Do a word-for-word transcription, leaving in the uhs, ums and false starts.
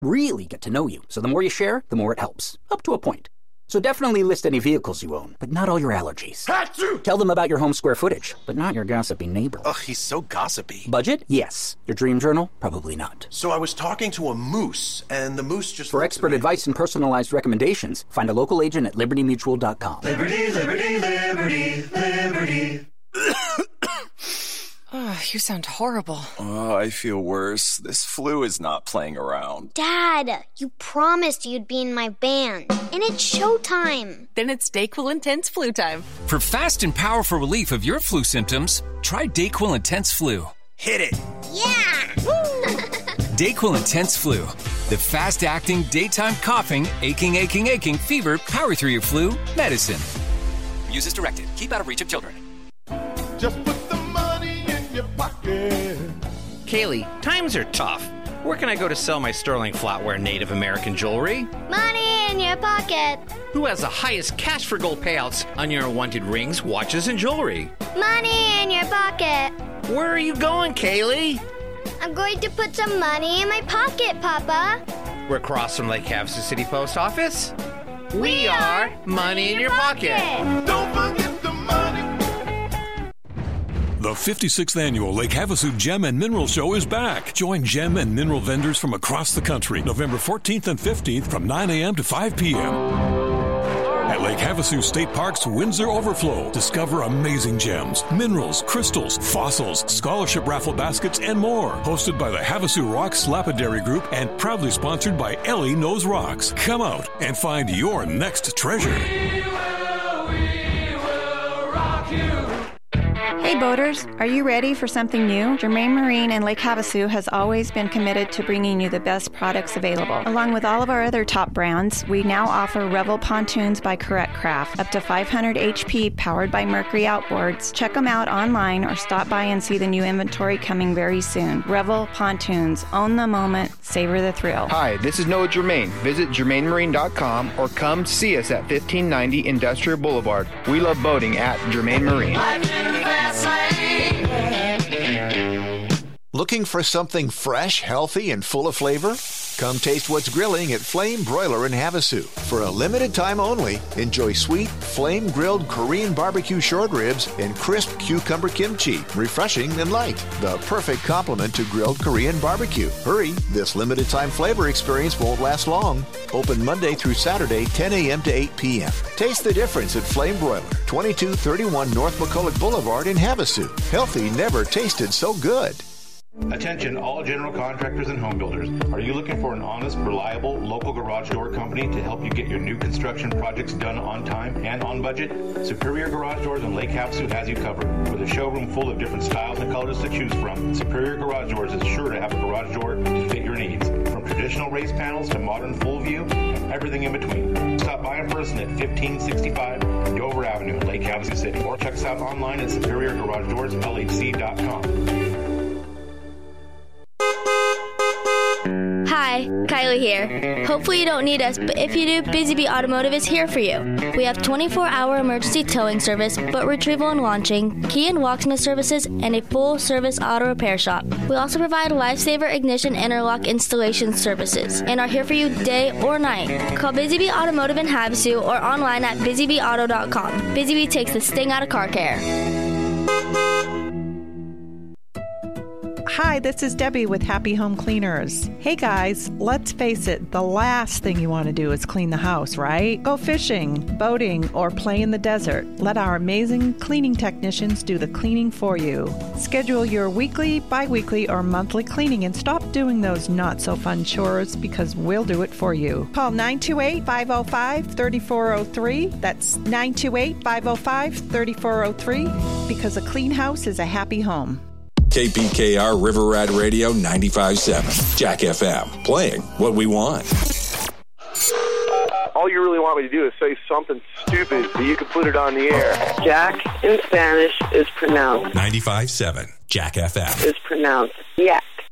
really get to know you. So the more you share, the more it helps. Up to a point. So definitely list any vehicles you own, but not all your allergies. Achoo! Tell them about your home square footage, but not your gossipy neighbor. Ugh, he's so gossipy. Budget? Yes. Your dream journal? Probably not. So I was talking to a moose, and the moose just... For expert advice and personalized recommendations, find a local agent at liberty mutual dot com. Liberty, liberty, liberty, liberty. Oh, you sound horrible. Oh, I feel worse. This flu is not playing around. Dad, you promised you'd be in my band, and it's showtime. Then it's DayQuil Intense Flu time. For fast and powerful relief of your flu symptoms, try DayQuil Intense Flu. Hit it. Yeah! Woo! DayQuil Intense Flu. The fast-acting, daytime coughing, aching, aching, aching, fever, power through your flu medicine. Use as directed. Keep out of reach of children. Just put the money in your pocket. Kaylee, times are tough. Where can I go to sell my sterling flatware Native American jewelry? Money in your pocket. Who has the highest cash for gold payouts on your unwanted rings, watches, and jewelry? Money in your pocket. Where are you going, Kaylee? I'm going to put some money in my pocket, Papa. We're across from Lake Havasu City Post Office. We, we are Money, money in Your Pocket. pocket. Don't forget the money. The fifty-sixth Annual Lake Havasu Gem and Mineral Show is back. Join gem and mineral vendors from across the country November fourteenth and fifteenth from nine a.m. to five p.m. At Lake Havasu State Park's Windsor Overflow, discover amazing gems, minerals, crystals, fossils, scholarship raffle baskets, and more. Hosted by the Havasu Rocks Lapidary Group and proudly sponsored by Ellie Knows Rocks. Come out and find your next treasure. We will, we will rock you. Hey boaters, are you ready for something new? Germain Marine and Lake Havasu has always been committed to bringing you the best products available. Along with all of our other top brands, we now offer Revel pontoons by Correct Craft, up to five hundred H P, powered by Mercury outboards. Check them out online or stop by and see the new inventory coming very soon. Revel pontoons, own the moment, savor the thrill. Hi, this is Noah Germain. Visit germain marine dot com or come see us at fifteen ninety Industrial Boulevard. We love boating at Germain Marine. Looking for something fresh, healthy, and full of flavor? Come taste what's grilling at Flame Broiler in Havasu. For a limited time only, enjoy sweet, flame-grilled Korean barbecue short ribs and crisp cucumber kimchi, refreshing and light. The perfect complement to grilled Korean barbecue. Hurry, this limited time flavor experience won't last long. Open Monday through Saturday, ten a.m. to eight p.m. Taste the difference at Flame Broiler, twenty-two thirty-one North McCulloch Boulevard in Havasu. Healthy never tasted so good. Attention all general contractors and home builders. Are you looking for an honest, reliable, local garage door company to help you get your new construction projects done on time and on budget? Superior Garage Doors in Lake Havasu has you covered. With a showroom full of different styles and colors to choose from, Superior Garage Doors is sure to have a garage door to fit your needs. From traditional raised panels to modern full view, and everything in between. Stop by in person at fifteen sixty-five Dover Avenue in Lake Havasu City, or check us out online at superior garage doors L H C dot com. Hi, Kylie here. Hopefully you don't need us, but if you do, Busy Bee Automotive is here for you. We have twenty-four hour emergency towing service, boat retrieval and launching, key and locksmith services, and a full-service auto repair shop. We also provide Lifesaver ignition interlock installation services and are here for you day or night. Call Busy Bee Automotive in Havasu or online at busy bee auto dot com. Busy Bee takes the sting out of car care. Hi, this is Debbie with Happy Home Cleaners. Hey guys, let's face it, the last thing you want to do is clean the house, right? Go fishing, boating, or play in the desert. Let our amazing cleaning technicians do the cleaning for you. Schedule your weekly, bi-weekly, or monthly cleaning and stop doing those not-so-fun chores because we'll do it for you. Call nine two eight, five oh five, three four oh three. That's nine two eight, five oh five, three four oh three because a clean house is a happy home. K P K R River Ride Radio ninety-five point seven. Jack F M. Playing what we want. All you really want me to do is say something stupid so you can put it on the air. Jack in Spanish is pronounced. ninety-five point seven. Jack F M. Is pronounced Yak.